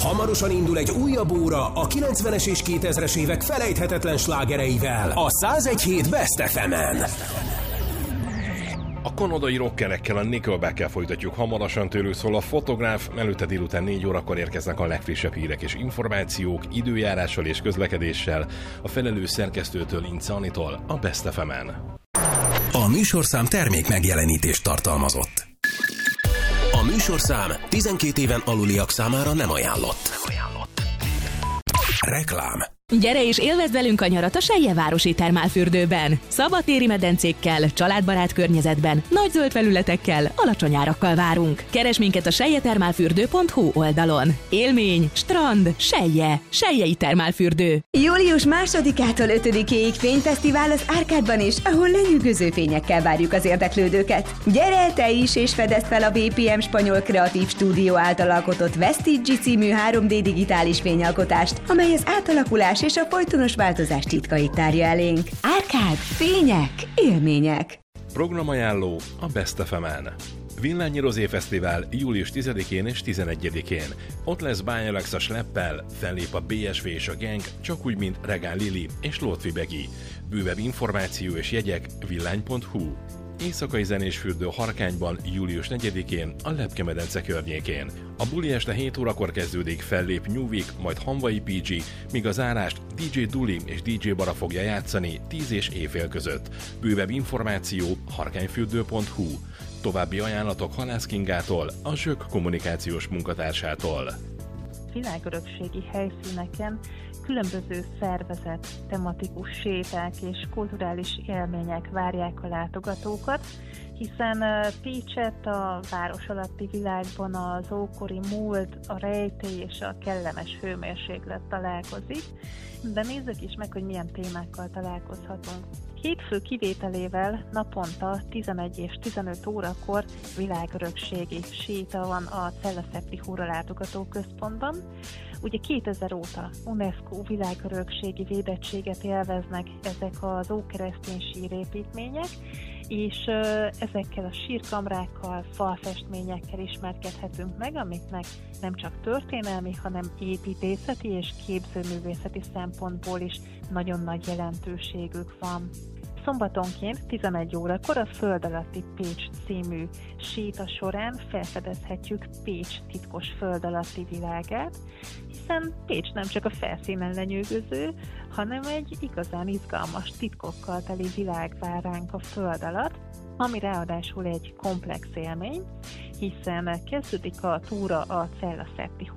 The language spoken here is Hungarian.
Hamarosan indul egy újabb óra a 90-es és 2000-es évek felejthetetlen slágereivel a 101.7 Best FM-en. A kanadai rockerekkel, a Nickelbackkel folytatjuk hamarosan, tőlük szól a Fotográf, előtte délután 4 órakor érkeznek a legfrissebb hírek és információk, időjárással és közlekedéssel, a felelős szerkesztőtől, Incanitól, a Best FM-en. A műsorszám termék megjelenítést tartalmazott. A műsorszám 12 éven aluliak számára nem ajánlott. Reklám. Gyere és élvezd velünk a nyarat a Seljevárosi termálfürdőben. Szabadtéri medencékkel, családbarát környezetben, nagy zöld felületekkel, alacsony árakkal várunk. Keresd minket a seljetermálfürdő.hu oldalon. Élmény, strand, Selje, Seljei termálfürdő. Július 2-ától 5-éig fényfesztivál az Árkádban is, ahol lenyűgöző fényekkel várjuk az érdeklődőket. Gyere te is és fedezd fel a BPM Spanyol Kreatív Stúdió által alkotott Vestige című 3D digitális fényalkotást, amely az átalakulás és a folytonos változás titkait tárja elénk. Árkád, fények, élmények. Programajánló a Best FM-en. Villányi Rozé Fesztivál július 10-én és 11-én. Ott lesz Bájalex a Sleppel, fellép a BSV és a Gang, csak úgy, mint Regál Lili és Lotfi Begi. Bővebb információ és jegyek villány.hu. Éjszakai zenés fürdő Harkányban július 4-én a Lepke-medence környékén. A buli este 7 órakor kezdődik, fellép New Week, majd Hanvai PG, míg a zárást DJ Duli és DJ Bara fogja játszani 10 és éjfél között. Bővebb információ harkányfürdő.hu. További ajánlatok Halász Kingától, a Zsök kommunikációs munkatársától. Világörökségi helyszíneken különböző szervezett, tematikus séták és kulturális élmények várják a látogatókat, hiszen Pécset a város alatti világban az ókori múlt, a rejtély és a kellemes hőmérséklet találkozik, de nézzük is meg, hogy milyen témákkal találkozhatunk. Hétfő kivételével naponta 11 és 15 órakor világörökségi séta van a Cella-Szepti Húra látogatóközpontban. Ugye 2000 óta UNESCO világörökségi védettséget élveznek ezek az ókeresztény sírépítmények, és ezekkel a sírkamrákkal, falfestményekkel ismerkedhetünk meg, amiknek nem csak történelmi, hanem építészeti és képzőművészeti szempontból is nagyon nagy jelentőségük van. Szombatonként 11 órakor a Föld alatti Pécs című séta során felfedezhetjük Pécs titkos föld alatti világát, hiszen Pécs nem csak a felszínen lenyűgöző, hanem egy igazán izgalmas titkokkal teli világ vár ránk a föld alatt, ami ráadásul egy komplex élmény, hiszen kezdődik a túra a Cella-Szepti